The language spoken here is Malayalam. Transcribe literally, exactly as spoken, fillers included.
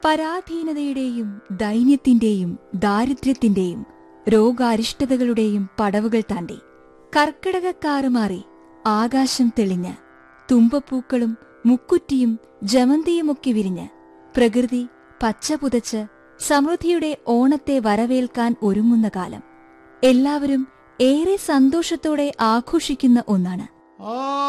പരാധീനതയുടെയും ദൈന്യത്തിന്റെയും ദാരിദ്ര്യത്തിന്റെയും രോഗാരിഷ്ടതകളുടെയും പടവുകൾ താണ്ടി കർക്കിടകക്കാറ് മാറി ആകാശം തെളിഞ്ഞ് തുമ്പപ്പൂക്കളും മുക്കുറ്റിയും ജമന്തിയുമൊക്കെ വിരിഞ്ഞ് പ്രകൃതി പച്ചപുതച്ച് സമൃദ്ധിയുടെ ഓണത്തെ വരവേൽക്കാൻ ഒരുങ്ങുന്ന കാലം എല്ലാവരും ഏറെ സന്തോഷത്തോടെ ആഘോഷിക്കുന്ന ഒന്നാണ്.